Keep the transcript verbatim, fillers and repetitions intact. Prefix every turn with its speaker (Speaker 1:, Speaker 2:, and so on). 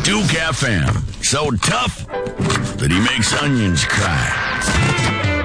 Speaker 1: Duke F M. So tough that he makes onions cry.